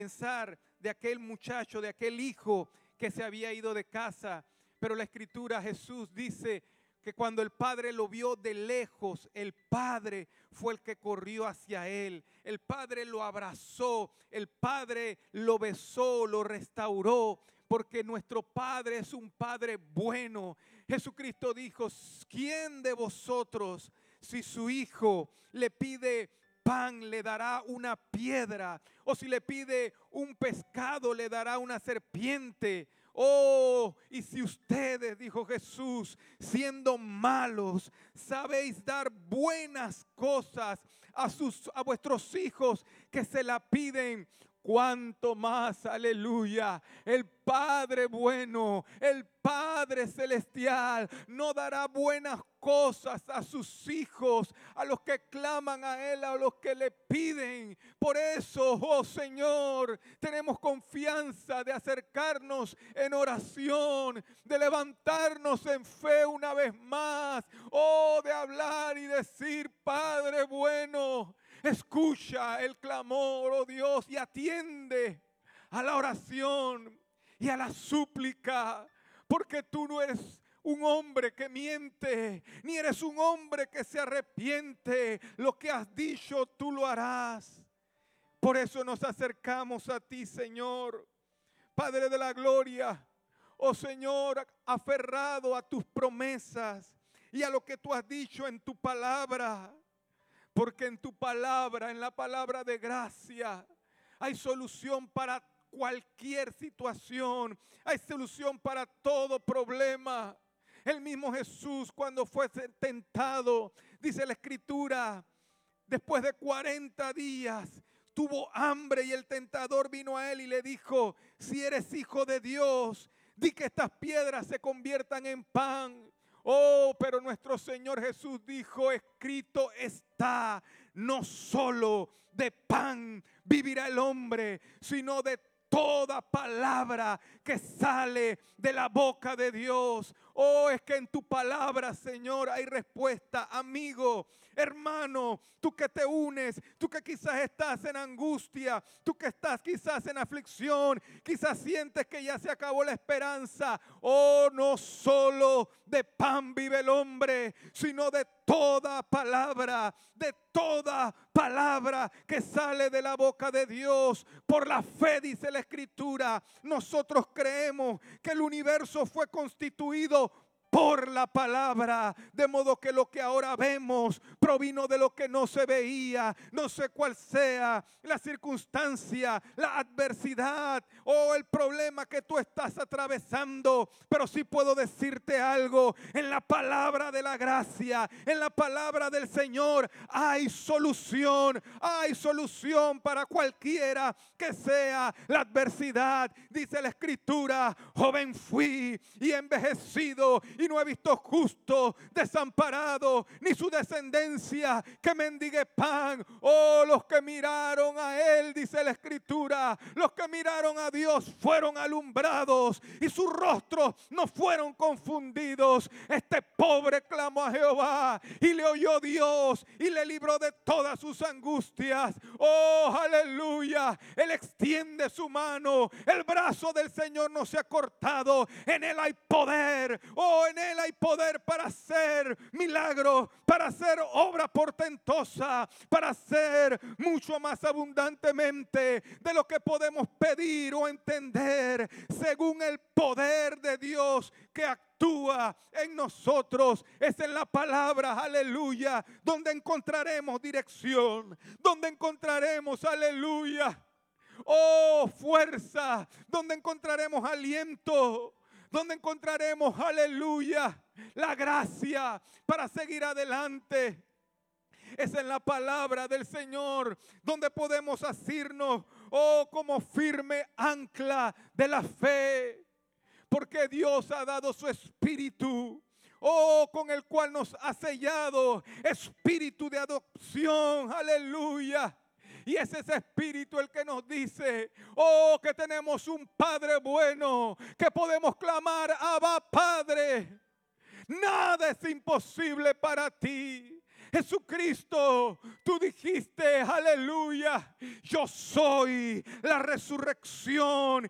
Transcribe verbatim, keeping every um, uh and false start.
pensar de aquel muchacho, de aquel hijo que se había ido de casa. Pero la Escritura, Jesús dice que cuando el padre lo vio de lejos, el padre fue el que corrió hacia él. El padre lo abrazó, el padre lo besó, lo restauró, porque nuestro Padre es un Padre bueno. Jesucristo dijo: ¿quién de vosotros, si su hijo le pide pan, le dará una piedra? O si le pide un pescado, le dará una serpiente. Oh, y si ustedes, dijo Jesús, siendo malos, sabéis dar buenas cosas a sus a vuestros hijos que se la piden, cuánto más, aleluya, el Padre bueno, el Padre celestial no dará buenas cosas a sus hijos, a los que claman a Él, a los que le piden. Por eso, oh Señor, tenemos confianza de acercarnos en oración, de levantarnos en fe una vez más, oh, de hablar y decir: Padre bueno, escucha el clamor, oh Dios, y atiende a la oración y a la súplica, porque tú no eres un hombre que miente, ni eres un hombre que se arrepiente. Lo que has dicho, tú lo harás. Por eso nos acercamos a ti, Señor, Padre de la gloria. Oh Señor, aferrado a tus promesas y a lo que tú has dicho en tu palabra. Porque en tu palabra, en la palabra de gracia, hay solución para cualquier situación. Hay solución para todo problema. El mismo Jesús, cuando fue tentado, dice la Escritura, después de cuarenta días, tuvo hambre y el tentador vino a él y le dijo: si eres hijo de Dios, di que estas piedras se conviertan en pan. Oh, pero nuestro Señor Jesús dijo: escrito está, no solo de pan vivirá el hombre, sino de toda palabra que sale de la boca de Dios. Oh, es que en tu palabra, Señor, hay respuesta. Amigo, hermano, tú que te unes, tú que quizás estás en angustia, tú que estás quizás en aflicción, quizás sientes que ya se acabó la esperanza. Oh, no solo de pan vive el hombre, sino de toda palabra, de toda palabra que sale de la boca de Dios. Por la fe, dice la Escritura, nosotros creemos que el universo fue constituido por la palabra, de modo que lo que ahora vemos provino de lo que no se veía. No sé cuál sea la circunstancia, la adversidad o el problema que tú estás atravesando, pero sí puedo decirte algo: en la palabra de la gracia, en la palabra del Señor hay solución, hay solución para cualquiera que sea la adversidad. Dice la Escritura: joven fui y envejecido, y no he visto justo desamparado, ni su descendencia que mendigue pan. Oh, los que miraron a Él, dice la Escritura, los que miraron a Dios fueron alumbrados y sus rostros no fueron confundidos. Este pobre clamó a Jehová y le oyó Dios y le libró de todas sus angustias. Oh, aleluya. Él extiende su mano, el brazo del Señor no se ha cortado. En Él hay poder. Oh, en Él hay poder para hacer milagros, para hacer obra portentosa, para hacer mucho más abundantemente de lo que podemos pedir o entender, según el poder de Dios que actúa en nosotros. Es en la palabra, aleluya, donde encontraremos dirección, donde encontraremos, aleluya, oh, fuerza, donde encontraremos aliento, donde encontraremos, aleluya, la gracia para seguir adelante. Es en la palabra del Señor donde podemos asirnos, oh, como firme ancla de la fe, porque Dios ha dado su espíritu, oh, con el cual nos ha sellado, espíritu de adopción, aleluya. Y es ese espíritu el que nos dice, oh, que tenemos un Padre bueno, que podemos clamar: Abba, Padre. Nada es imposible para ti. Jesucristo, tú dijiste, aleluya, yo soy la resurrección